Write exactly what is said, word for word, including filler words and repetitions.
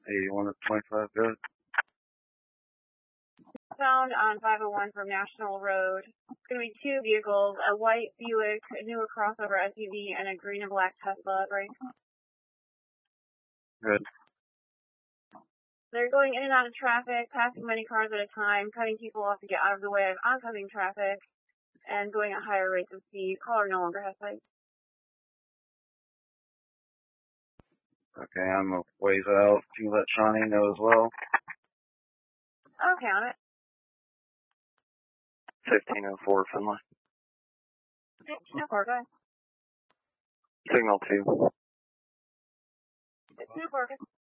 eighty-one to twenty-five, good. Found on five oh one from National Road. It's going to be two vehicles, a white Buick, a newer crossover S U V, and a green and black Tesla, right? Good. They're going in and out of traffic, passing many cars at a time, cutting people off to get out of the way of oncoming traffic, and going at higher rates of speed. Caller no longer has sight. Okay, I'm a ways out. Can you let Shawnee know as well? Okay, on it. fifteen oh four, Finley. fifteen oh four, go ahead. Signal two. fifteen oh four, okay.